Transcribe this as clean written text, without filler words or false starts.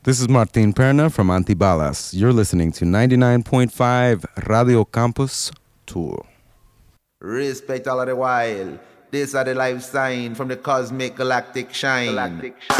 This is Martin Perna from Antibalas. You're listening to 99.5 Radio Campus Tour. Respect all of the while. This are the life sign from the cosmic galactic shine.